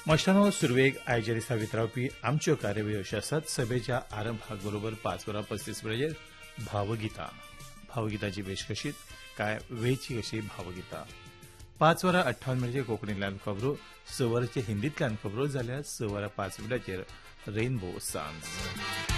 मस्तानो सुरवेक आयच्या दिसा वितरावपी आमच्यो कार्यावळी अश्यो आसात. सभेच्या आरंभाक बरोबर 5:35 मिनटांचेर भावगिताची वेश कशीत काय वेळची अशी भावगिता. 5:58 मिनटांचेर कोंकणींतल्यान खबरो, 6 वरांचेर हिंदींतल्यान खबरो जाल्यार 6:05 मिनटांचेर रेनबो सांज.